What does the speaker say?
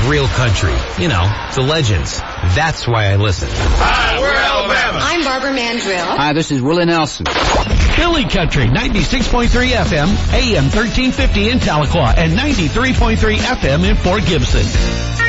real country. You know, the legends. That's why I listen. Hi, we're Alabama. I'm Barbara Mandrill. Hi, this is Willie Nelson. Philly Country, 96.3 FM, AM 1350 in Tahlequah, and 93.3 FM in Fort Gibson.